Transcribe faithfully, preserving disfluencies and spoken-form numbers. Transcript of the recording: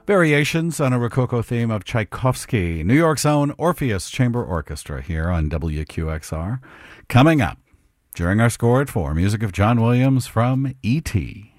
Variations on a Rococo theme of Tchaikovsky, New York's own Orpheus Chamber Orchestra here on W Q X R. Coming up during our Score at Four, music of John Williams from E T